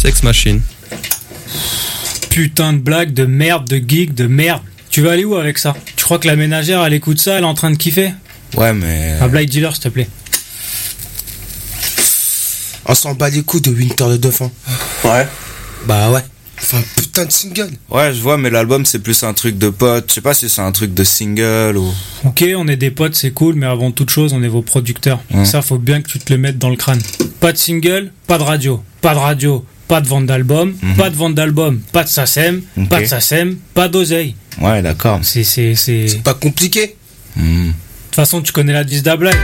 Sex Machine. Putain de blague, de merde, de geek, de merde. Tu vas aller où avec ça? Tu crois que la ménagère, elle écoute ça, elle est en train de kiffer? Ouais, mais... Un Blind Dealer, s'il te plaît. On s'en bat les coups de Winter de Dauphin. Ouais. Bah ouais. Enfin, putain de single. Ouais, je vois, mais l'album, c'est plus un truc de pote. Je sais pas si c'est un truc de single ou... Ok, on est des potes, c'est cool, mais avant toute chose, on est vos producteurs. Ça, faut bien que tu te le mettes dans le crâne. Pas de single, pas de radio. Pas de radio, pas de vente d'album. Pas de vente d'album, pas de SACEM. Pas de SACEM, pas d'oseille. Ouais, d'accord. C'est pas compliqué. De toute façon, tu connais la devise d'Ablaye.